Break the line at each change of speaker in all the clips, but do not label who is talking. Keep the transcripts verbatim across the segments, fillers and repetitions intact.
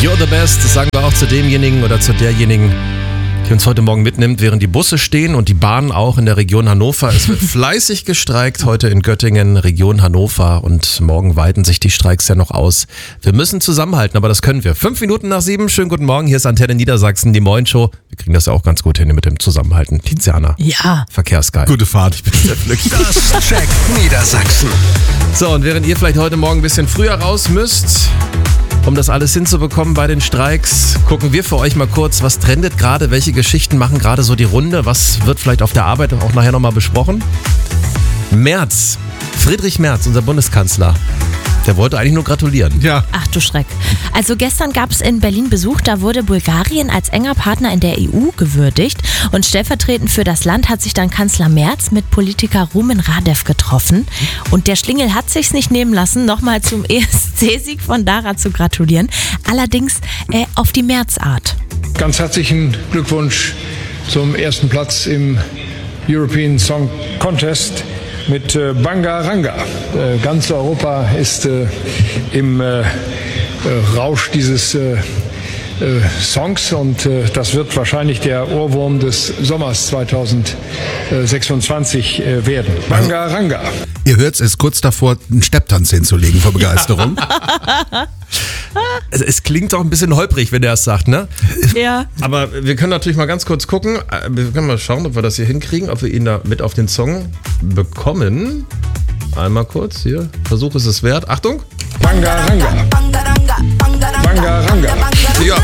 You're the best, das sagen wir auch zu demjenigen oder zu derjenigen, die uns heute Morgen mitnimmt, während die Busse stehen und die Bahnen auch in der Region Hannover. Es wird fleißig gestreikt, heute in Göttingen, Region Hannover, und morgen weiten sich die Streiks ja noch aus. Wir müssen zusammenhalten, aber das können wir. Fünf Minuten nach sieben, schönen guten Morgen, hier ist Antenne Niedersachsen, die Moin-Show. Wir kriegen das ja auch ganz gut hin mit dem Zusammenhalten. Tiziana.
Ja.
Verkehrsgeil.
Gute Fahrt, ich bin sehr glücklich.
Das checkt Niedersachsen.
So, und während ihr vielleicht heute Morgen ein bisschen früher raus müsst, um das alles hinzubekommen bei den Streiks, gucken wir für euch mal kurz, was trendet gerade, welche Geschichten machen gerade so die Runde, was wird vielleicht auf der Arbeit auch nachher nochmal besprochen. Merz, Friedrich Merz, unser Bundeskanzler, der wollte eigentlich nur gratulieren.
Ja.
Ach du Schreck. Also gestern gab es in Berlin Besuch, da wurde Bulgarien als enger Partner in der E U gewürdigt und stellvertretend für das Land hat sich dann Kanzler Merz mit Politiker Rumen Radev getroffen und der Schlingel hat sich's nicht nehmen lassen, nochmal zum E S C-Sieg von Dara zu gratulieren, allerdings äh, auf die Merz-Art.
Ganz herzlichen Glückwunsch zum ersten Platz im European Song Contest mit äh, Bangaranga. Äh, ganz Europa ist äh, im äh, äh, Rausch dieses äh, äh, Songs und äh, das wird wahrscheinlich der Ohrwurm des Sommers zwanzig sechsundzwanzig äh, werden. Bangaranga.
Ihr hört es, ist kurz davor, einen Stepptanz hinzulegen vor Begeisterung.
Es, es klingt doch ein bisschen holprig, wenn er es sagt, ne?
Ja.
Aber wir können natürlich mal ganz kurz gucken. Wir können mal schauen, ob wir das hier hinkriegen, ob wir ihn da mit auf den Song bekommen. Einmal kurz hier. Versuch ist es wert. Achtung.
Bangaranga. Bangaranga.
Ja.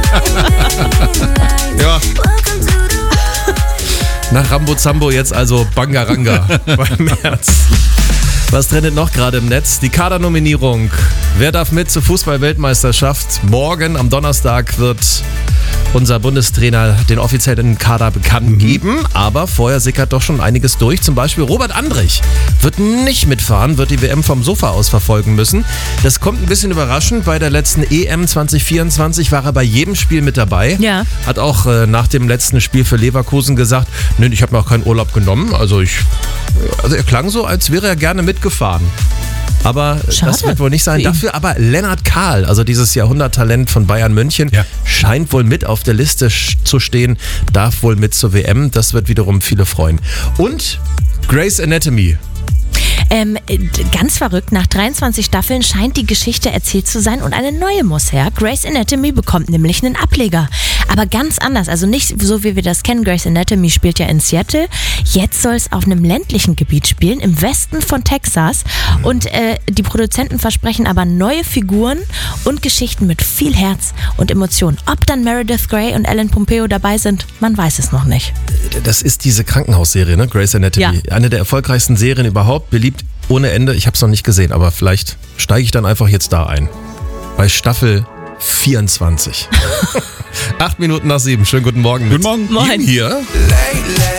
Ja. Nach Rambo Zambo jetzt also Bangaranga beim März. Was trendet noch gerade im Netz? Die Kadernominierung. Wer darf mit zur Fußball-Weltmeisterschaft? Morgen am Donnerstag wird unser Bundestrainer den offiziellen Kader bekannt geben. Aber vorher sickert doch schon einiges durch. Zum Beispiel Robert Andrich wird nicht mitfahren, wird die W M vom Sofa aus verfolgen müssen. Das kommt ein bisschen überraschend. Bei der letzten E M zwanzig vierundzwanzig war er bei jedem Spiel mit dabei.
Ja.
Hat auch äh, nach dem letzten Spiel für Leverkusen gesagt, nee, ich habe mir auch keinen Urlaub genommen. Also ich, also er klang so, als wäre er gerne mitgefahren. Aber
Schade.
Das wird wohl nicht sein. Dafür aber Lennart Kahl, also dieses Jahrhunderttalent von Bayern München,
Ja.
scheint wohl mit auf der Liste sch- zu stehen, darf wohl mit zur W M. Das wird wiederum viele freuen. Und Grey's Anatomy.
Ähm, ganz verrückt, nach dreiundzwanzig Staffeln scheint die Geschichte erzählt zu sein und eine neue muss her. Grey's Anatomy bekommt nämlich einen Ableger. Aber ganz anders, also nicht so wie wir das kennen. Grey's Anatomy spielt ja in Seattle. Jetzt soll es auf einem ländlichen Gebiet spielen, im Westen von Texas. Und äh, die Produzenten versprechen aber neue Figuren und Geschichten mit viel Herz und Emotionen. Ob dann Meredith Grey und Ellen Pompeo dabei sind, man weiß es noch nicht.
Das ist diese Krankenhausserie, ne? Grey's Anatomy.
Ja.
Eine der erfolgreichsten Serien überhaupt, beliebt ohne Ende. Ich habe es noch nicht gesehen, aber vielleicht steige ich dann einfach jetzt da ein. Bei Staffel vierundzwanzig. Acht Minuten nach sieben. Schönen guten Morgen.
Guten Morgen.
Moin.
Hier.